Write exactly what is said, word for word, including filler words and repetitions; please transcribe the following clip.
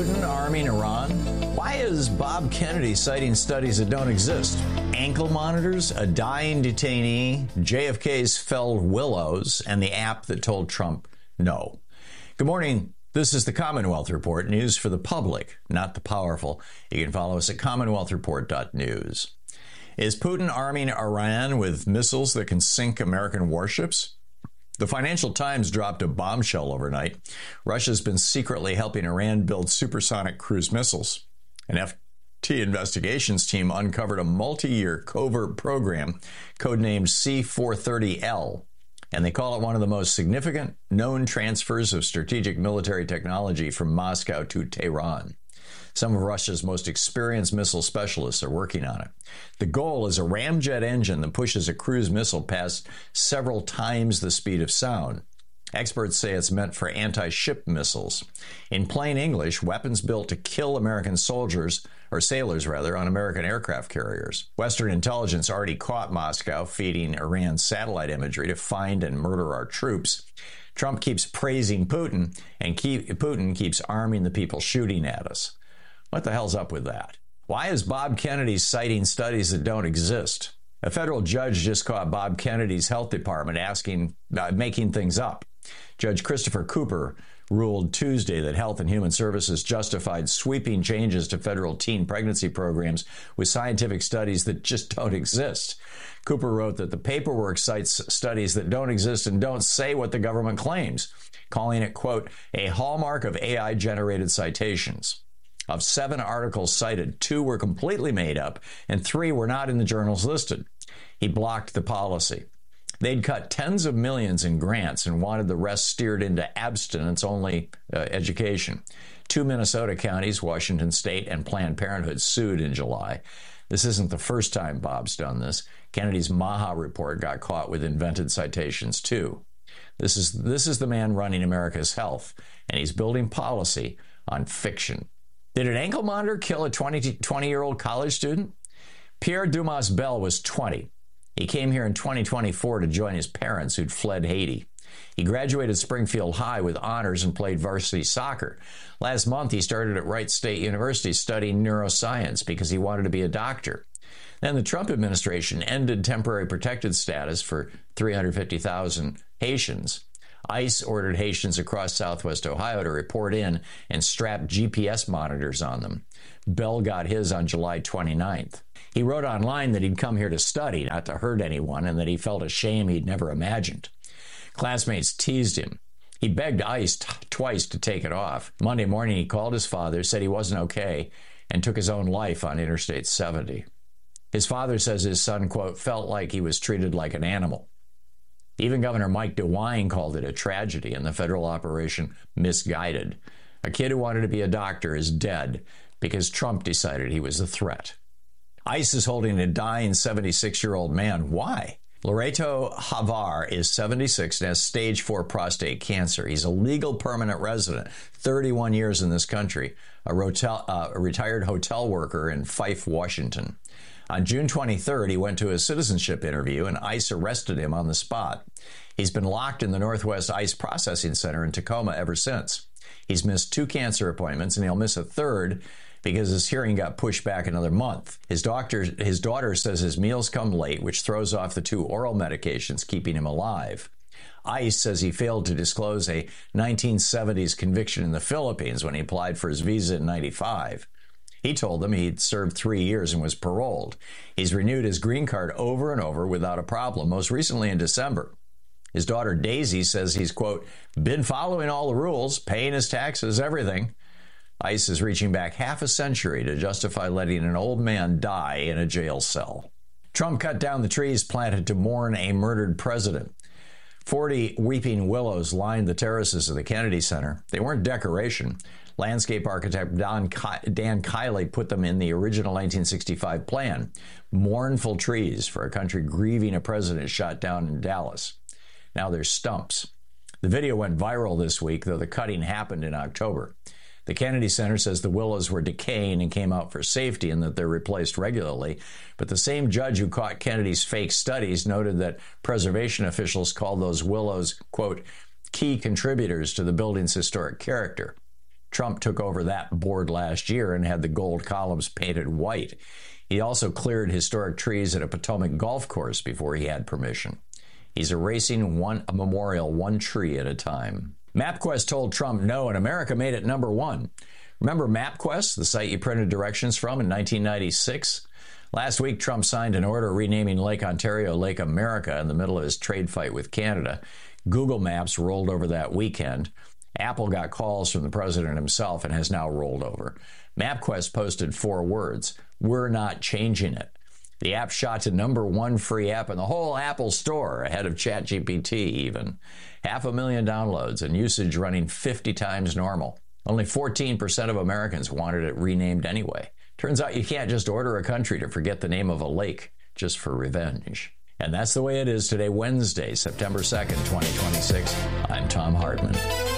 Putin arming Iran? Why is Bob Kennedy citing studies that don't exist? Ankle monitors, a dying detainee, J F K's felled willows, and the app that told Trump no. Good morning. This is the Commonwealth Report, news for the public, not the powerful. You can follow us at commonwealth report dot news. Is Putin arming Iran with missiles that can sink American warships? The Financial Times dropped a bombshell overnight. Russia's been secretly helping Iran build supersonic cruise missiles. An F T investigations team uncovered a multi-year covert program codenamed C four thirty L, and they call it one of the most significant known transfers of strategic military technology from Moscow to Tehran. Some of Russia's most experienced missile specialists are working on it. The goal is a ramjet engine that pushes a cruise missile past several times the speed of sound. Experts say it's meant for anti-ship missiles. In plain English, weapons built to kill American soldiers, or sailors rather, on American aircraft carriers. Western intelligence already caught Moscow feeding Iran satellite imagery to find and murder our troops. Trump keeps praising Putin, and keep, Putin keeps arming the people shooting at us. What the hell's up with that? Why is Bob Kennedy citing studies that don't exist? A federal judge just caught Bob Kennedy's health department asking, uh, making things up. Judge Christopher Cooper ruled Tuesday that Health and Human Services justified sweeping changes to federal teen pregnancy programs with scientific studies that just don't exist. Cooper wrote that the paperwork cites studies that don't exist and don't say what the government claims, calling it, quote, a hallmark of A I-generated citations. Of seven articles cited, two were completely made up, and three were not in the journals listed. He blocked the policy. They'd cut tens of millions in grants and wanted the rest steered into abstinence-only uh, education. Two Minnesota counties, Washington State and Planned Parenthood, sued in July. This isn't the first time Bob's done this. Kennedy's Maha report got caught with invented citations, too. This is, this is the man running America's health, and he's building policy on fiction. Did an ankle monitor kill a twenty-year-old college student? Pierre Dumas Bell was twenty. He came here in twenty twenty-four to join his parents who'd fled Haiti. He graduated Springfield High with honors and played varsity soccer. Last month, he started at Wright State University studying neuroscience because he wanted to be a doctor. Then the Trump administration ended temporary protected status for three hundred fifty thousand Haitians. ICE ordered Haitians across southwest Ohio to report in and strap G P S monitors on them. Bell got his on July twenty-ninth. He wrote online that he'd come here to study, not to hurt anyone, and that he felt a shame he'd never imagined. Classmates teased him. He begged ICE t- twice to take it off. Monday morning, he called his father, said he wasn't okay, and took his own life on Interstate seventy. His father says his son, quote, felt like he was treated like an animal. Even Governor Mike DeWine called it a tragedy and the federal operation misguided. A kid who wanted to be a doctor is dead because Trump decided he was a threat. ICE is holding a dying seventy-six-year-old man. Why? Loreto Havar is seventy-six and has stage four prostate cancer. He's a legal permanent resident, thirty-one years in this country, a, rotel, uh, a retired hotel worker in Fife, Washington. On June twenty-third, he went to a citizenship interview and ICE arrested him on the spot. He's been locked in the Northwest ICE Processing Center in Tacoma ever since. He's missed two cancer appointments and he'll miss a third because his hearing got pushed back another month. His doctor, his daughter says his meals come late, which throws off the two oral medications keeping him alive. ICE says he failed to disclose a nineteen seventies conviction in the Philippines when he applied for his visa in ninety-five. He told them he'd served three years and was paroled. He's renewed his green card over and over without a problem, most recently in December. His daughter Daisy says he's, quote, been following all the rules, paying his taxes, everything. ICE is reaching back half a century to justify letting an old man die in a jail cell. Trump cut down the trees planted to mourn a murdered president. Forty weeping willows lined the terraces of the Kennedy Center. They weren't decoration. Landscape architect Don Ki- Dan Kiley put them in the original nineteen sixty-five plan. Mournful trees for a country grieving a president shot down in Dallas. Now they're stumps. The video went viral this week, though the cutting happened in October. The Kennedy Center says the willows were decaying and came out for safety and that they're replaced regularly. But the same judge who caught Kennedy's fake studies noted that preservation officials called those willows, quote, key contributors to the building's historic character. Trump took over that board last year and had the gold columns painted white. He also cleared historic trees at a Potomac golf course before he had permission. He's erasing one a memorial one tree at a time. MapQuest told Trump no, and America made it number one. Remember MapQuest, the site you printed directions from in nineteen ninety-six? Last week, Trump signed an order renaming Lake Ontario Lake America in the middle of his trade fight with Canada. Google Maps rolled over that weekend. Apple got calls from the president himself and has now rolled over. MapQuest posted four words: "We're not changing it." The app shot to number one free app in the whole Apple store, ahead of ChatGPT even. Half a million downloads and usage running fifty times normal. Only fourteen percent of Americans wanted it renamed anyway. Turns out you can't just order a country to forget the name of a lake just for revenge. And that's the way it is today, Wednesday, September second, twenty twenty-six. I'm Thom Hartmann.